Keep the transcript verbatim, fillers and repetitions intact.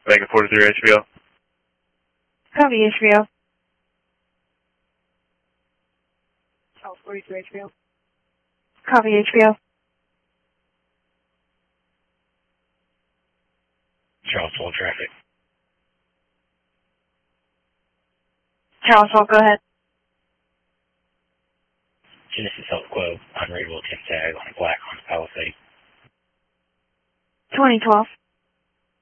Mega forty-three H B O. Copy, H B O. Oh, forty-three H B O. Copy, H B O. Charlottesville traffic. Charlottesville, go ahead. Genesis Health Club, unreadable tip tag on black on the Palisade. twenty twelve.